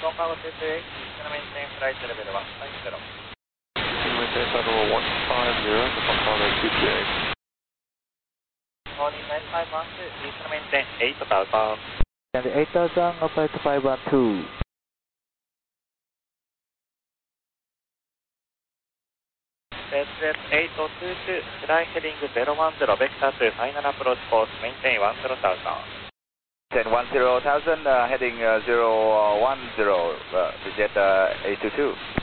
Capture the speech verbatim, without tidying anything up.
Hong Kong two two eight, maintain flight level one five zero. Maintain flight level one five zero, Hong Kong two two eight. Morning nine five one two, maintain eight thousand. And eight thousand, flight five one two. S S eight two two, fly heading zero one zero, vector to final approach course, maintain one zero thousand. Maintain one zero thousand, uh, heading uh, zero one zero, uh, jet uh, eight two two.